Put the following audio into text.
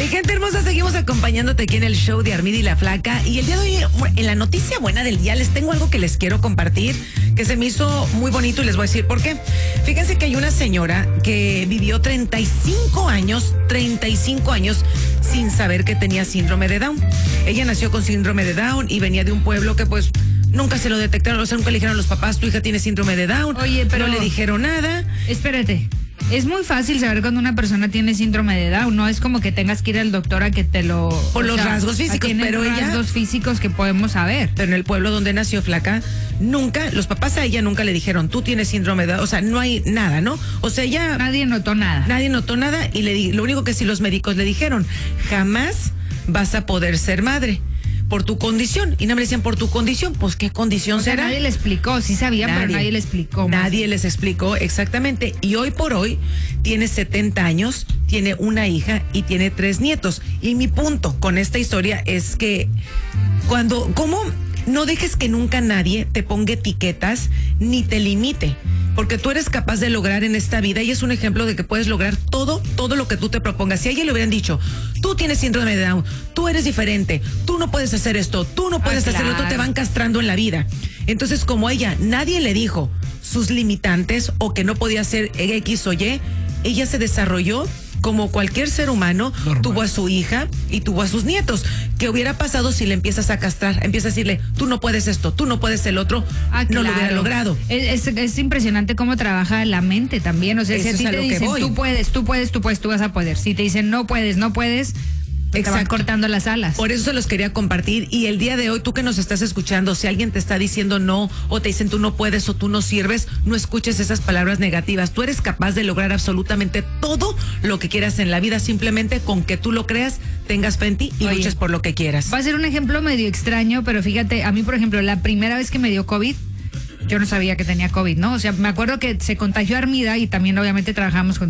Mi gente hermosa, seguimos acompañándote aquí en el show de Armida y la Flaca. Y el día de hoy, en la noticia buena del día, les tengo algo que les quiero compartir, que se me hizo muy bonito y les voy a decir por qué. Fíjense que hay una señora que vivió 35 años sin saber que tenía síndrome de Down. Ella nació con síndrome de Down y venía de un pueblo que pues nunca se lo detectaron, o sea, nunca le dijeron a los papás, tu hija tiene síndrome de Down. Oye, pero no le dijeron nada. Espérate. Es muy fácil saber cuando una persona tiene síndrome de Down, no es como que tengas que ir al doctor a que te lo... Por los rasgos físicos, pero ella... rasgos físicos que podemos saber. Pero en el pueblo donde nació Flaca, nunca, los papás a ella nunca le dijeron, tú tienes síndrome de Down, o sea, no hay nada, ¿no? O sea, ella... Nadie notó nada y lo único que sí los médicos le dijeron, jamás vas a poder ser madre. Por tu condición. Y no me decían, por tu condición. Pues, ¿qué condición será? Nadie le explicó, sí sabía, pero nadie le explicó. Nadie les explicó, exactamente. Y hoy por hoy tiene 70 años, tiene una hija y tiene 3 nietos. Y mi punto con esta historia es que ¿cómo no dejes que nunca nadie te ponga etiquetas ni te limite? Porque tú eres capaz de lograr en esta vida y es un ejemplo de que puedes lograr todo lo que tú te propongas. Si a ella le hubieran dicho, tú tienes síndrome de Down, tú eres diferente, tú no puedes hacer esto, tú no puedes hacer lo otro, te van castrando en la vida. Entonces, como ella, nadie le dijo sus limitantes o que no podía hacer X o Y, ella se desarrolló como cualquier ser humano. Normal. Tuvo a su hija y tuvo a sus nietos. ¿Qué hubiera pasado si le empiezas a castrar? Empiezas a decirle, tú no puedes esto, tú no puedes el otro. No lo hubiera logrado. Es impresionante cómo trabaja la mente también. O sea, si a ti te dicen, tú vas a poder. Si te dicen, no puedes, te van cortando las alas. Por eso se los quería compartir. Y el día de hoy, tú que nos estás escuchando, si alguien te está diciendo no, o te dicen tú no puedes o tú no sirves, no escuches esas palabras negativas. Tú eres capaz de lograr absolutamente todo lo que quieras en la vida, simplemente con que tú lo creas, tengas fe en ti y luches por lo que quieras. Va a ser un ejemplo medio extraño, pero fíjate, a mí, por ejemplo, la primera vez que me dio COVID, yo no sabía que tenía COVID, ¿no? O sea, me acuerdo que se contagió Armida y también obviamente trabajamos con